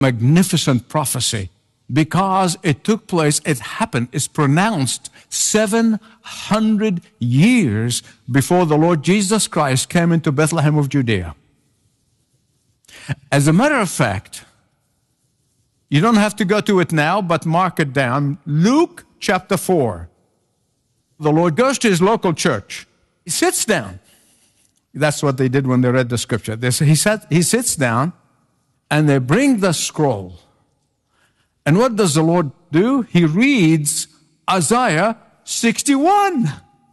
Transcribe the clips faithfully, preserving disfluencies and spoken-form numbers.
magnificent prophecy because it took place, it happened, it's pronounced seven hundred years before the Lord Jesus Christ came into Bethlehem of Judea. As a matter of fact, you don't have to go to it now, but mark it down. Luke chapter four. The Lord goes to his local church. He sits down. That's what they did when they read the scripture. They, he, sat, he sits down, and they bring the scroll. And what does the Lord do? He reads Isaiah sixty-one.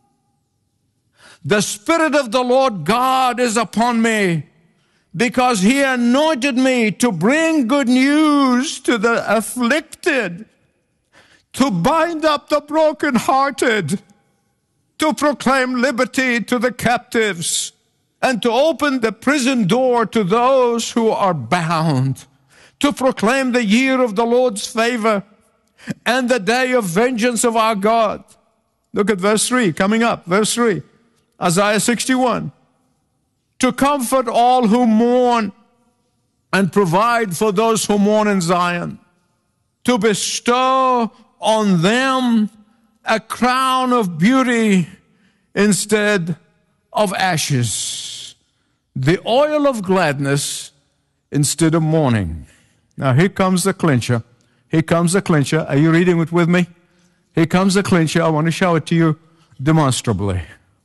The Spirit of the Lord God is upon me, because he anointed me to bring good news to the afflicted, to bind up the brokenhearted, to proclaim liberty to the captives, and to open the prison door to those who are bound, to proclaim the year of the Lord's favor and the day of vengeance of our God. Look at verse three, coming up, verse three, Isaiah sixty-one. To comfort all who mourn and provide for those who mourn in Zion, to bestow on them a crown of beauty instead of ashes, the oil of gladness instead of mourning. Now here comes the clincher. Here comes the clincher. Are you reading it with me? Here comes the clincher. I want to show it to you demonstrably.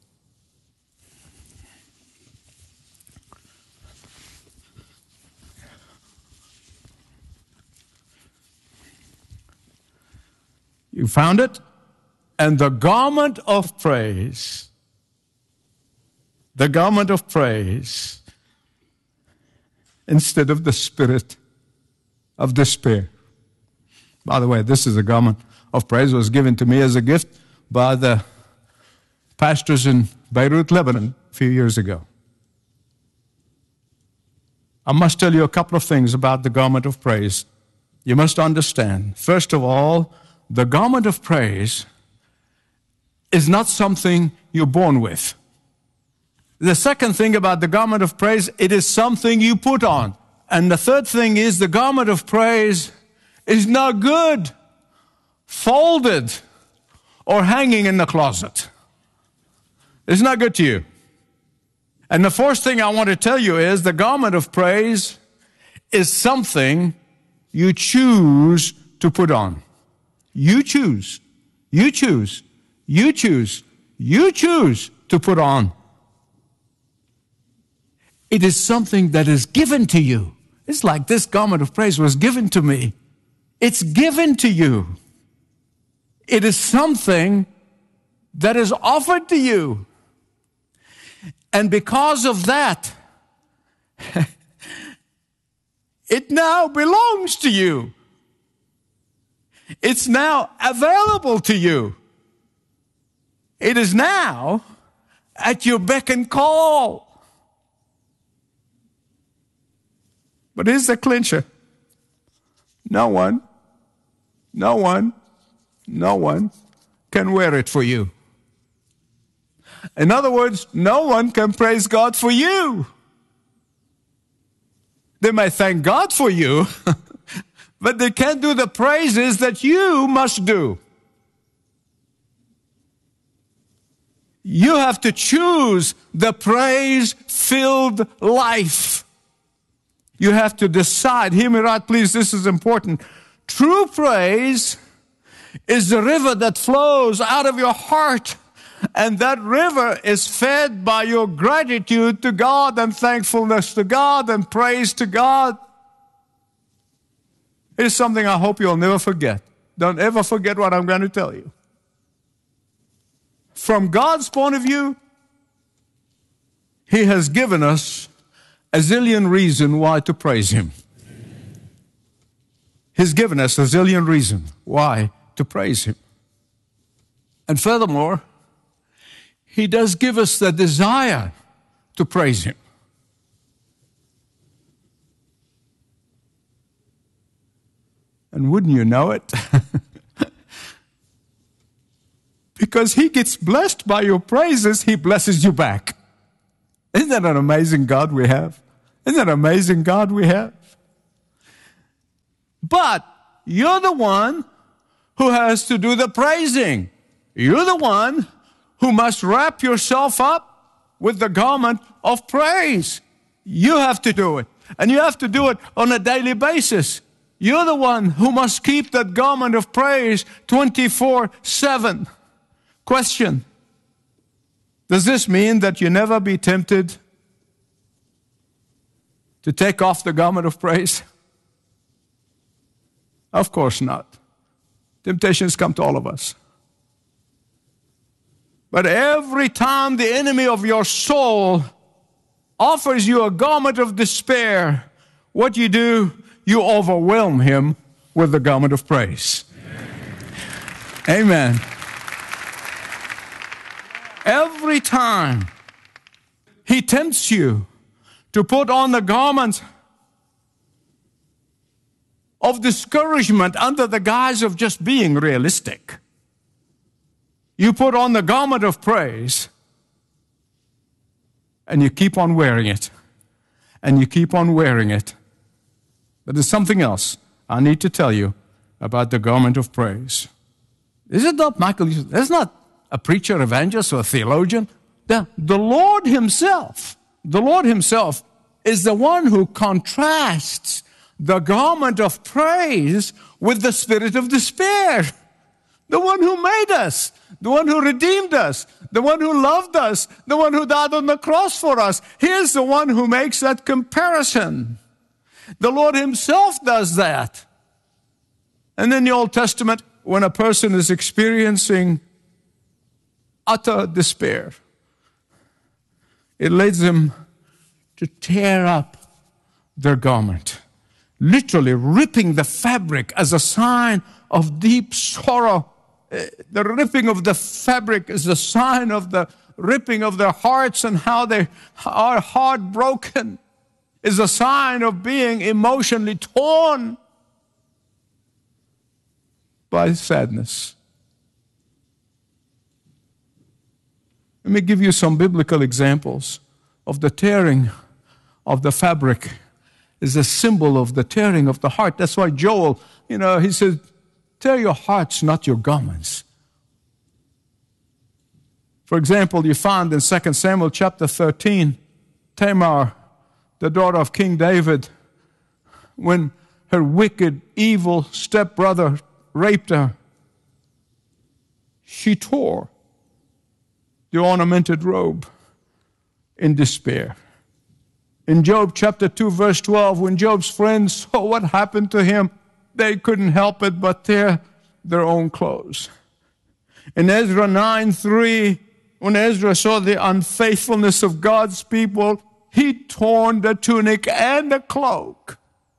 You found it? And the garment of praise, the garment of praise, instead of the spirit of despair. By the way, this is a garment of praise. It was given to me as a gift by the pastors in Beirut, Lebanon, a few years ago. I must tell you a couple of things about the garment of praise. You must understand, first of all, the garment of praise is not something you're born with. The second thing about the garment of praise, it is something you put on. And the third thing is the garment of praise is not good, folded, or hanging in the closet. It's not good to you. And the fourth thing I want to tell you is the garment of praise is something you choose to put on. You choose, you choose, you choose, you choose to put on. It is something that is given to you. It's like this garment of praise was given to me. It's given to you. It is something that is offered to you. And because of that, it now belongs to you. It's now available to you. It is now at your beck and call. But here's the clincher. No one, no one, no one can wear it for you. In other words, no one can praise God for you. They may thank God for you, but they can't do the praises that you must do. You have to choose the praise-filled life. You have to decide. Hear me right, please. This is important. True praise is the river that flows out of your heart. And that river is fed by your gratitude to God and thankfulness to God and praise to God. Here's something I hope you'll never forget. Don't ever forget what I'm going to tell you. From God's point of view, He has given us a zillion reasons why to praise Him. He's given us a zillion reasons why to praise Him. And furthermore, He does give us the desire to praise Him. And wouldn't you know it? Because He gets blessed by your praises, He blesses you back. Isn't that an amazing God we have? Isn't that an amazing God we have? But you're the one who has to do the praising. You're the one who must wrap yourself up with the garment of praise. You have to do it. And you have to do it on a daily basis. You're the one who must keep that garment of praise twenty-four seven. Question: does this mean that you never be tempted to take off the garment of praise? Of course not. Temptations come to all of us. But every time the enemy of your soul offers you a garment of despair, what you do, you overwhelm him with the garment of praise. Amen. Every time he tempts you to put on the garment of discouragement under the guise of just being realistic, you put on the garment of praise and you keep on wearing it. And you keep on wearing it. But there's something else I need to tell you about the garment of praise. Is it not Michael? That's not a preacher, evangelist, or a theologian. The, the Lord himself, the Lord himself is the one who contrasts the garment of praise with the spirit of despair. The one who made us, the one who redeemed us, the one who loved us, the one who died on the cross for us. Here's the one who makes that comparison. The Lord himself does that. And in the Old Testament, when a person is experiencing utter despair, it leads them to tear up their garment, literally ripping the fabric as a sign of deep sorrow. The ripping of the fabric is a sign of the ripping of their hearts, and how they are heartbroken is a sign of being emotionally torn by sadness. Let me give you some biblical examples of the tearing of the fabric. Is a symbol of the tearing of the heart. That's why Joel, you know, he said, tear your hearts, not your garments. For example, you find in Second Samuel chapter thirteen, Tamar, the daughter of King David, when her wicked, evil stepbrother raped her, she tore the ornamented robe in despair. In Job chapter two, verse twelve, when Job's friends saw what happened to him, they couldn't help it but tear their own clothes. In Ezra nine three, when Ezra saw the unfaithfulness of God's people, he torn the tunic and the cloak.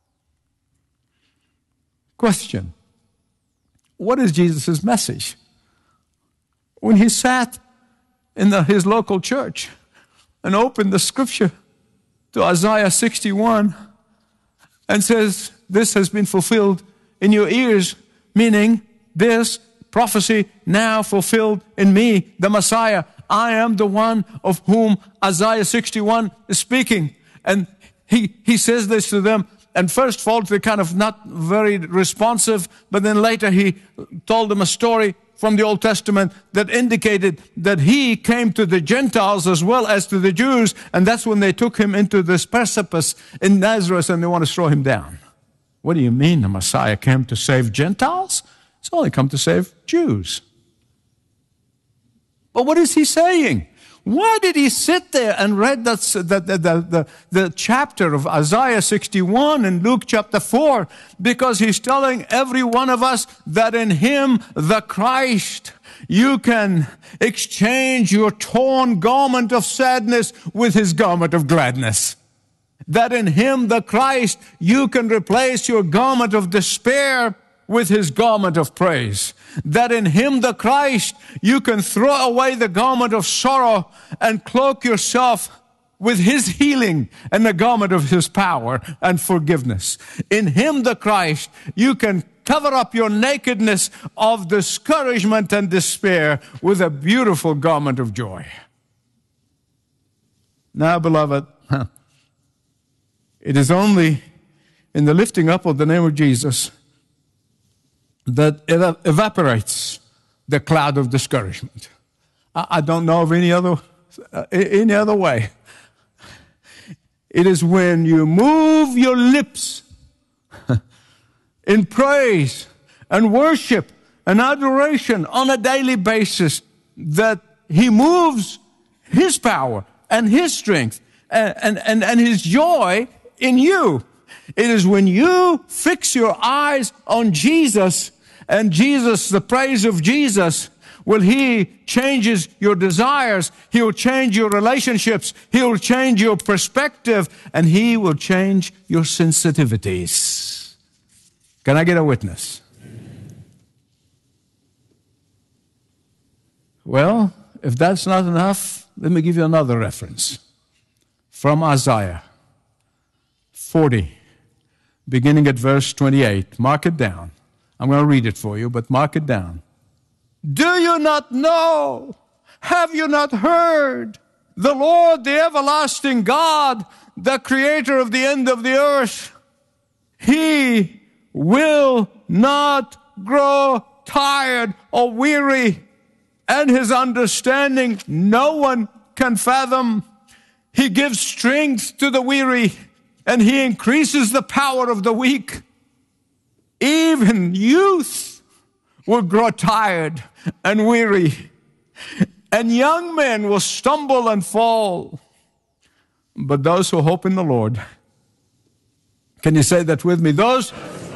Question: what is Jesus' message? When he sat in the, his local church and opened the scripture to Isaiah sixty-one and says, this has been fulfilled in your ears, meaning this prophecy now fulfilled in me, the Messiah. I am the one of whom Isaiah sixty-one is speaking. And he, he says this to them. And first of all, they're kind of not very responsive, but then later he told them a story from the Old Testament that indicated that he came to the Gentiles as well as to the Jews, and that's when they took him into this precipice in Nazareth and they want to throw him down. What do you mean the Messiah came to save Gentiles? He's only come to save Jews. But what is he saying? Why did he sit there and read that, the, the, the, the chapter of Isaiah sixty-one and Luke chapter four? Because he's telling every one of us that in him, the Christ, you can exchange your torn garment of sadness with his garment of gladness. That in him, the Christ, you can replace your garment of despair with his garment of praise. That in him, the Christ, you can throw away the garment of sorrow and cloak yourself with his healing and the garment of his power and forgiveness. In him, the Christ, you can cover up your nakedness of discouragement and despair with a beautiful garment of joy. Now, beloved, it is only in the lifting up of the name of Jesus that it evaporates the cloud of discouragement. I, I don't know of any other, uh, any other way. It is when you move your lips in praise and worship and adoration on a daily basis that He moves His power and His strength and, and, and, and His joy in you. It is when you fix your eyes on Jesus and Jesus, the praise of Jesus, will He changes your desires. He will change your relationships. He will change your perspective, and He will change your sensitivities. Can I get a witness? Well, if that's not enough, let me give you another reference from Isaiah forty, beginning at verse twenty-eight. Mark it down. I'm going to read it for you, but mark it down. Do you not know? Have you not heard? The Lord, the everlasting God, the creator of the end of the earth, He will not grow tired or weary, and His understanding no one can fathom. He gives strength to the weary, and He increases the power of the weak. Even youth will grow tired and weary, and young men will stumble and fall. But those who hope in the Lord, can you say that with me? Those,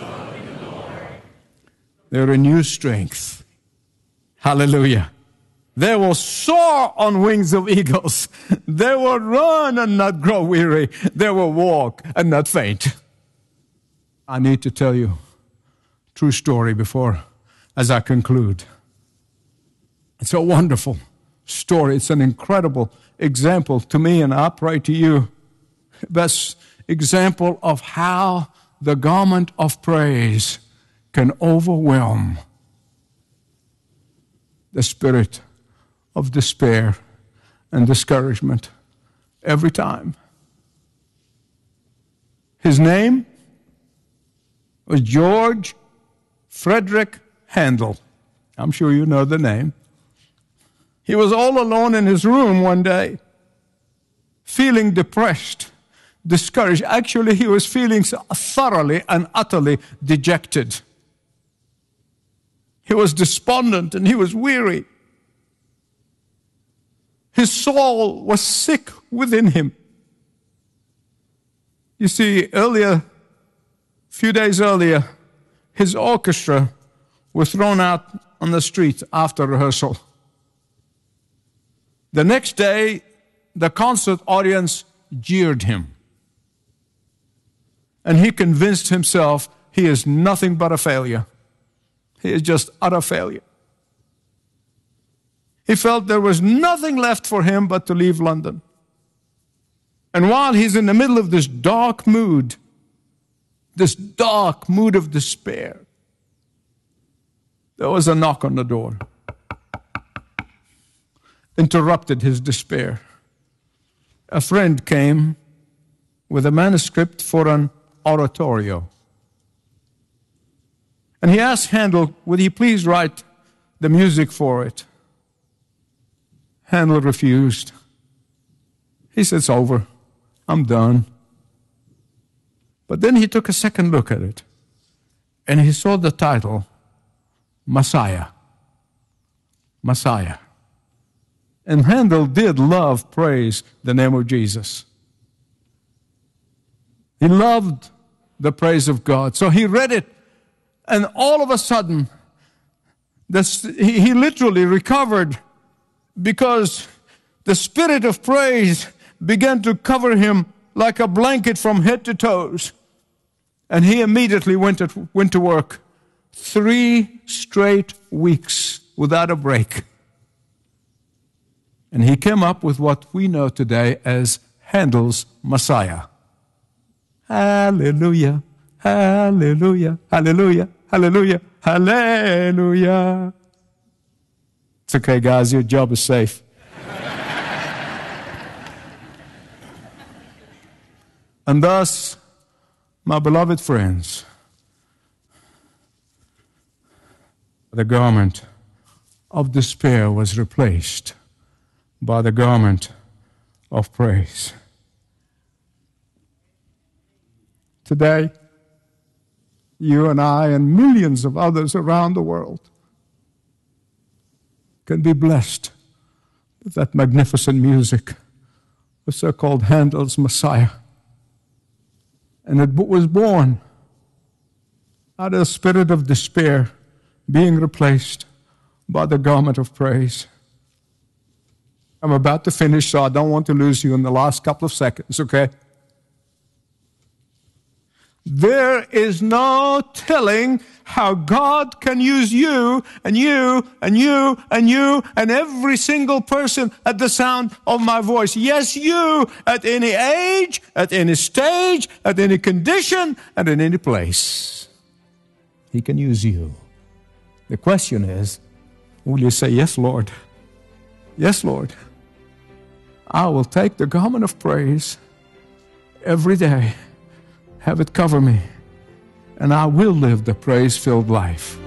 they renew strength. Hallelujah. They will soar on wings of eagles. They will run and not grow weary. They will walk and not faint. I need to tell you a true story before, as I conclude. It's a wonderful story. It's an incredible example to me, and I pray to you. Best example of how the garment of praise can overwhelm the spirit of despair and discouragement every time. His name was George Frederick Handel. I'm sure you know the name. He was all alone in his room one day, feeling depressed, discouraged. Actually, he was feeling thoroughly and utterly dejected. He was despondent and he was weary. His soul was sick within him. You see, earlier, a few days earlier, his orchestra was thrown out on the street after rehearsal. The next day, the concert audience jeered him. And he convinced himself he is nothing but a failure. He is just utter failure. He felt there was nothing left for him but to leave London. And while he's in the middle of this dark mood, this dark mood of despair, there was a knock on the door. Interrupted his despair. A friend came with a manuscript for an oratorio. And he asked Handel, would he please write the music for it? Handel refused. He said, it's over. I'm done. But then he took a second look at it, and he saw the title, Messiah. Messiah. And Handel did love praise the name of Jesus. He loved the praise of God. So he read it, and all of a sudden, this, he, he literally recovered, because the spirit of praise began to cover him like a blanket from head to toes. And he immediately went to, went to work three straight weeks without a break. And he came up with what we know today as Handel's Messiah. Hallelujah, hallelujah, hallelujah, hallelujah, hallelujah. It's okay, guys, your job is safe. And thus, My beloved friends, the garment of despair was replaced by the garment of praise. Today, you and I and millions of others around the world can be blessed with that magnificent music, the so-called Handel's Messiah. And it was born out of the spirit of despair being replaced by the garment of praise. I'm about to finish, so I don't want to lose you in the last couple of seconds, okay? There is no telling how God can use you and you and you and you and every single person at the sound of my voice. Yes, you, at any age, at any stage, at any condition, and in any place. He can use you. The question is, will you say, yes, Lord? Yes, Lord. I will take the garment of praise every day, have it cover me, and I will live the praise-filled life.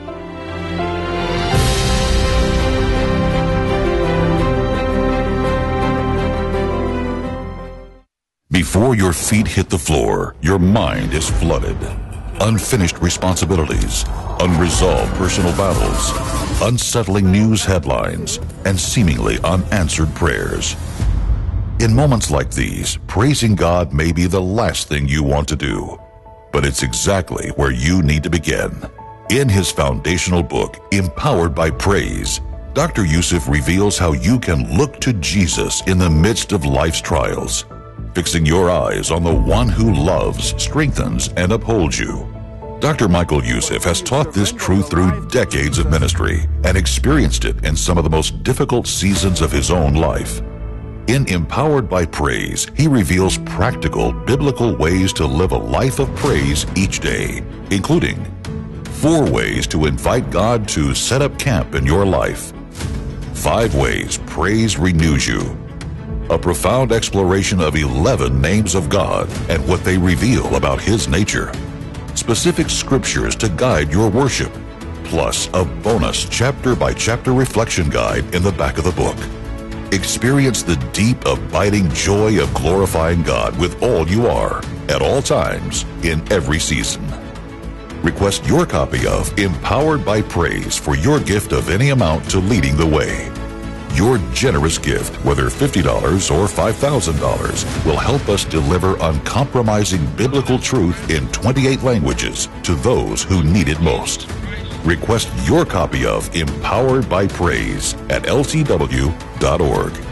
Before your feet hit the floor, your mind is flooded. Unfinished responsibilities, unresolved personal battles, unsettling news headlines, and seemingly unanswered prayers. In moments like these, praising God may be the last thing you want to do, but it's exactly where you need to begin. In his foundational book, Empowered by Praise, Doctor Youssef reveals how you can look to Jesus in the midst of life's trials, fixing your eyes on the one who loves, strengthens, and upholds you. Doctor Michael Youssef has taught this truth through decades of ministry and experienced it in some of the most difficult seasons of his own life. In Empowered by Praise, he reveals practical biblical ways to live a life of praise each day, including four ways to invite God to set up camp in your life, five ways praise renews you, a profound exploration of eleven names of God and what they reveal about his nature, specific scriptures to guide your worship, plus a bonus chapter-by-chapter reflection guide in the back of the book. Experience the deep, abiding joy of glorifying God with all you are, at all times, in every season. Request your copy of Empowered by Praise for your gift of any amount to Leading the Way. Your generous gift, whether fifty dollars or five thousand dollars, will help us deliver uncompromising biblical truth in twenty-eight languages to those who need it most. Request your copy of Empowered by Praise at L T W dot org.